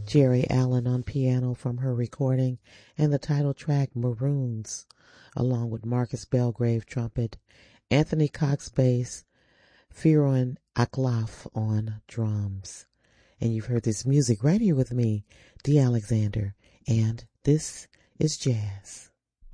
Jerry Allen on piano from her recording, and the title track Maroons, along with Marcus Belgrave trumpet, Anthony Cox bass, Firon Aklaf on drums. And you've heard this music right here with me, Dee Alexander, and this is jazz.